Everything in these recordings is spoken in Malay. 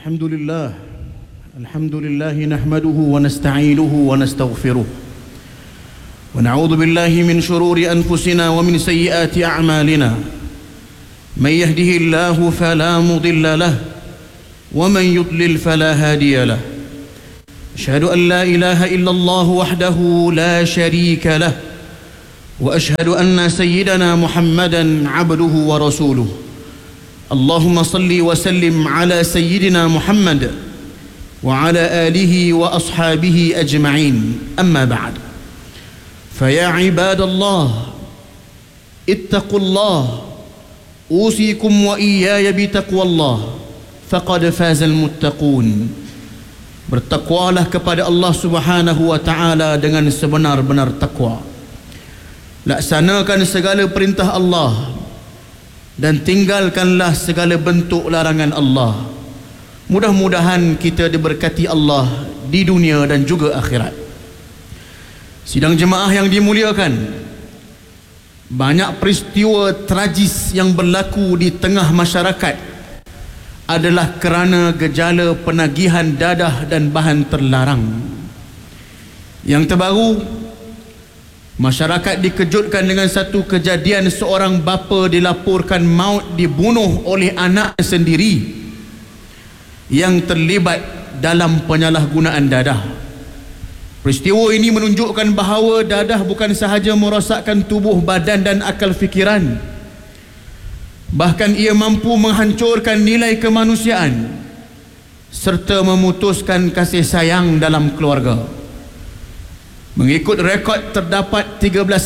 الحمد لله نحمده ونستعينه ونستغفره ونعوذ بالله من شرور أنفسنا ومن سيئات أعمالنا من يهده الله فلا مضل له ومن يضلل فلا هادي له أشهد أن لا إله إلا الله وحده لا شريك له وأشهد أن سيدنا محمدا عبده ورسوله اللهم صل وسلم على سيدنا محمد وعلى آله وأصحابه أجمعين أما بعد فيا عباد الله اتقوا الله أوصيكم وإياي بتقوى الله فقد فاز المتقون. Bertakwalah kepada Allah Subhanahu wa taala dengan sebenar-benar takwa. Laksanakan segala perintah Allah dan tinggalkanlah segala bentuk larangan Allah. Mudah-mudahan kita diberkati Allah di dunia dan juga akhirat. Sidang jemaah yang dimuliakan, banyak peristiwa tragis yang berlaku di tengah masyarakat adalah kerana gejala penagihan dadah dan bahan terlarang. Yang terbaru, masyarakat dikejutkan dengan satu kejadian seorang bapa dilaporkan maut dibunuh oleh anak sendiri yang terlibat dalam penyalahgunaan dadah. Peristiwa ini menunjukkan bahawa dadah bukan sahaja merosakkan tubuh badan dan akal fikiran, bahkan ia mampu menghancurkan nilai kemanusiaan serta memutuskan kasih sayang dalam keluarga. Mengikut rekod, terdapat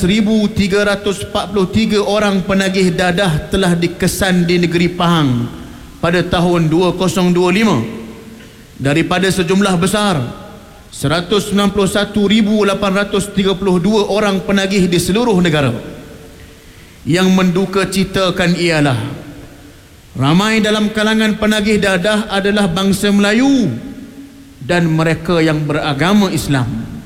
13,343 orang penagih dadah telah dikesan di negeri Pahang pada tahun 2025 daripada sejumlah besar 191,832 orang penagih di seluruh negara. Yang mendukacitakan ialah ramai dalam kalangan penagih dadah adalah bangsa Melayu dan mereka yang beragama Islam.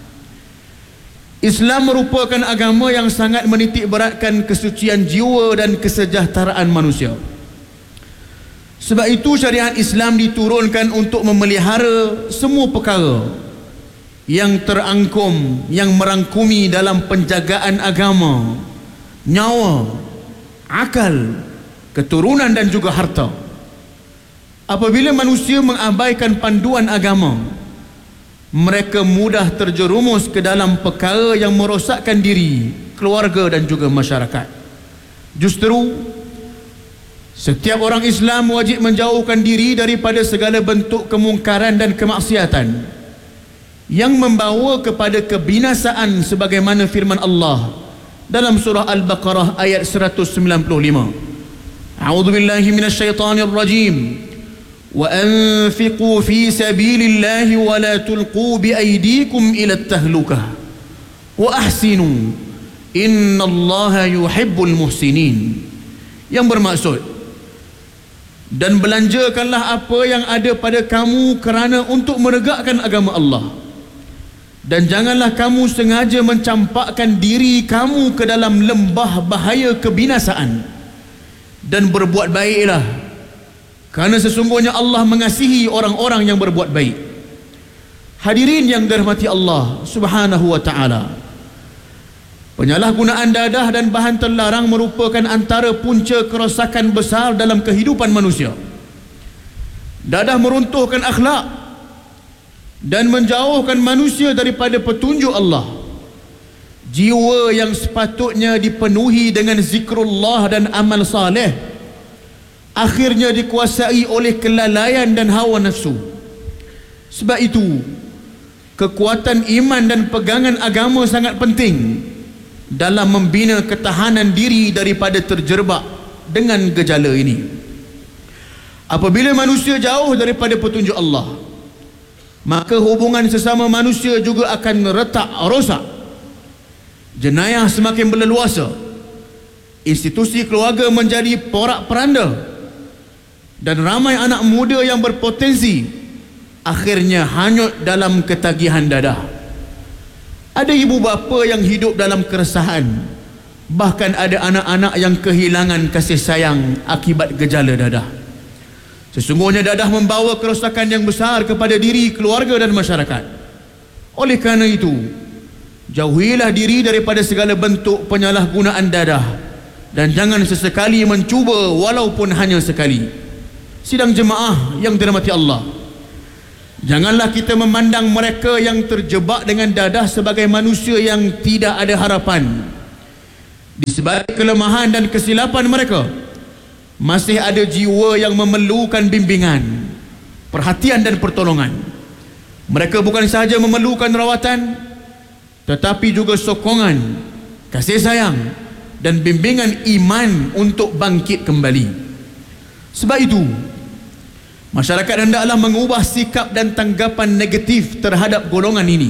Islam merupakan agama yang sangat menitik beratkan kesucian jiwa dan kesejahteraan manusia. Sebab itu syariat Islam diturunkan untuk memelihara semua perkara yang terangkum, yang merangkumi dalam penjagaan agama, nyawa, akal, keturunan dan juga harta. Apabila manusia mengabaikan panduan agama, mereka mudah terjerumus ke dalam perkara yang merosakkan diri, keluarga dan juga masyarakat. Justru setiap orang Islam wajib menjauhkan diri daripada segala bentuk kemungkaran dan kemaksiatan yang membawa kepada kebinasaan, sebagaimana firman Allah dalam surah Al-Baqarah ayat 195. A'udzu billahi minasyaitonir rajim. Wa anfiqu fi sabilillahi wa la tulqu bi aydikum ila at-tahlukah wa ahsinu innallaha yuhibbul muhsinin. Yang bermaksud, dan belanjakanlah apa yang ada pada kamu kerana untuk menegakkan agama Allah, dan janganlah kamu sengaja mencampakkan diri kamu ke dalam lembah bahaya kebinasaan, dan berbuat baiklah, kerana sesungguhnya Allah mengasihi orang-orang yang berbuat baik. Hadirin yang dirahmati Allah Subhanahu wa taala, penyalahgunaan dadah dan bahan terlarang merupakan antara punca kerosakan besar dalam kehidupan manusia. Dadah meruntuhkan akhlak dan menjauhkan manusia daripada petunjuk Allah. Jiwa yang sepatutnya dipenuhi dengan zikrullah dan amal saleh akhirnya dikuasai oleh kelalaian dan hawa nafsu. Sebab itu, kekuatan iman dan pegangan agama sangat penting dalam membina ketahanan diri daripada terjerbak dengan gejala ini. Apabila manusia jauh daripada petunjuk Allah, maka hubungan sesama manusia juga akan retak rosak. Jenayah semakin berleluasa, institusi keluarga menjadi porak-peranda, dan ramai anak muda yang berpotensi akhirnya hanyut dalam ketagihan dadah. Ada ibu bapa yang hidup dalam keresahan, bahkan ada anak-anak yang kehilangan kasih sayang akibat gejala dadah. Sesungguhnya dadah membawa kerosakan yang besar kepada diri, keluarga dan masyarakat. Oleh kerana itu, jauhilah diri daripada segala bentuk penyalahgunaan dadah dan jangan sesekali mencuba walaupun hanya sekali. Sidang jemaah yang dirahmati Allah, janganlah kita memandang mereka yang terjebak dengan dadah sebagai manusia yang tidak ada harapan. Di sebalik kelemahan dan kesilapan mereka, masih ada jiwa yang memerlukan bimbingan, perhatian dan pertolongan. Mereka bukan sahaja memerlukan rawatan, tetapi juga sokongan, kasih sayang dan bimbingan iman untuk bangkit kembali. Sebab itu, masyarakat hendaklah mengubah sikap dan tanggapan negatif terhadap golongan ini.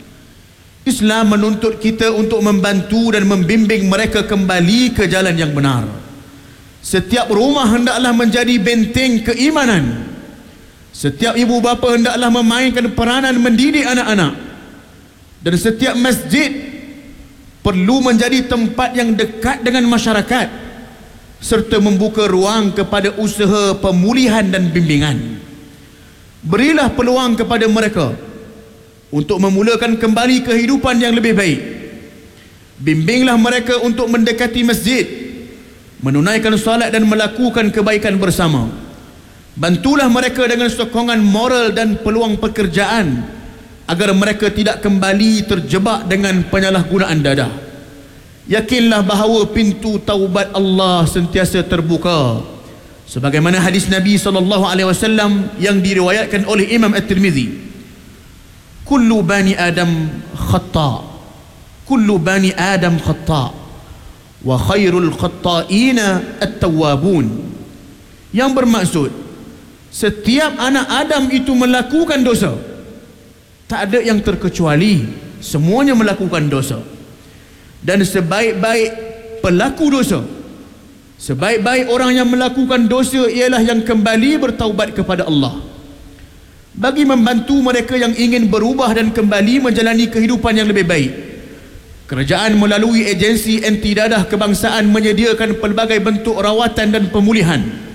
Islam menuntut kita untuk membantu dan membimbing mereka kembali ke jalan yang benar. Setiap rumah hendaklah menjadi benteng keimanan. Setiap ibu bapa hendaklah memainkan peranan mendidik anak-anak. Dan setiap masjid perlu menjadi tempat yang dekat dengan masyarakat, serta membuka ruang kepada usaha pemulihan dan bimbingan. Berilah peluang kepada mereka untuk memulakan kembali kehidupan yang lebih baik. Bimbinglah mereka untuk mendekati masjid, menunaikan salat dan melakukan kebaikan bersama. Bantulah mereka dengan sokongan moral dan peluang pekerjaan agar mereka tidak kembali terjebak dengan penyalahgunaan dadah. Yakinlah bahawa pintu taubat Allah sentiasa terbuka, sebagaimana hadis Nabi SAW yang diriwayatkan oleh Imam At-Tirmizi, kullu bani Adam khata', kullu bani Adam khata', wa khairul khata'ina at-tawwabun. Yang bermaksud, setiap anak Adam itu melakukan dosa, tak ada yang terkecuali, semuanya melakukan dosa. Dan sebaik-baik pelaku dosa, sebaik-baik orang yang melakukan dosa ialah yang kembali bertaubat kepada Allah. Bagi membantu mereka yang ingin berubah dan kembali menjalani kehidupan yang lebih baik, kerajaan melalui agensi anti dadah kebangsaan menyediakan pelbagai bentuk rawatan dan pemulihan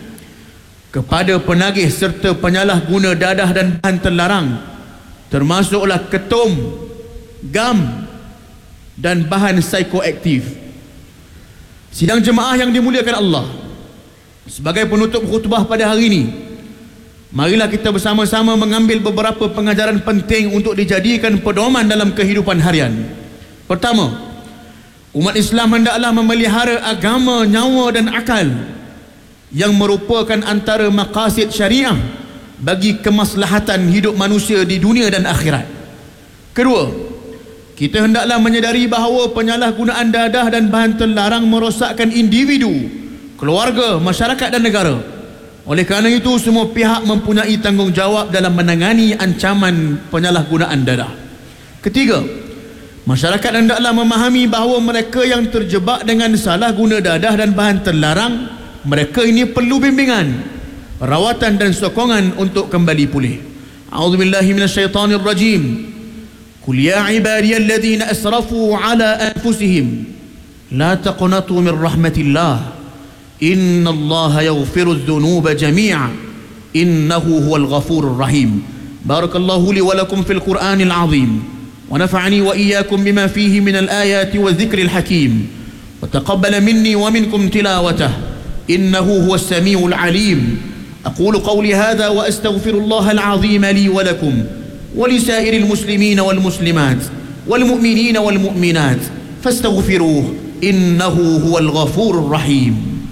kepada penagih serta penyalahguna dadah dan bahan terlarang, termasuklah ketum, gam dan bahan psikoaktif. Sidang jemaah yang dimuliakan Allah, sebagai penutup khutbah pada hari ini, marilah kita bersama-sama mengambil beberapa pengajaran penting untuk dijadikan pedoman dalam kehidupan harian. Pertama, umat Islam hendaklah memelihara agama, nyawa dan akal yang merupakan antara maqasid syariah bagi kemaslahatan hidup manusia di dunia dan akhirat. Kedua, kita hendaklah menyedari bahawa penyalahgunaan dadah dan bahan terlarang merosakkan individu, keluarga, masyarakat dan negara. Oleh kerana itu, semua pihak mempunyai tanggungjawab dalam menangani ancaman penyalahgunaan dadah. Ketiga, masyarakat hendaklah memahami bahawa mereka yang terjebak dengan salah guna dadah dan bahan terlarang, mereka ini perlu bimbingan, rawatan dan sokongan untuk kembali pulih. A'udzubillahi minasyaitonirrajim. Qul ya ibadiyalladzina asrafu ala anfusihim la taqnatu min rahmatillah innallaha yaghfiru adh-dhunuba jami'a innahu huwal ghafurur rahim. Barakallahu li wa lakum fil Qur'anil 'azim wa nafa'ani wa iyyakum bima fihi min al-ayati wa dhikril hakim wa taqabbala minni wa minkum tilawatahu إنه هو السميع العليم. أقول قولي هذا وأستغفر الله العظيم لي ولكم ولسائر المسلمين والمسلمات والمؤمنين والمؤمنات فاستغفروه إنه هو الغفور الرحيم.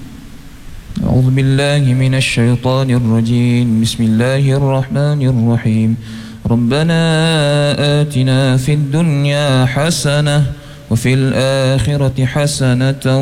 أعوذ بالله من الشيطان الرجيم. بسم الله الرحمن الرحيم. ربنا آتنا في الدنيا حسنة وفي الآخرة حسنة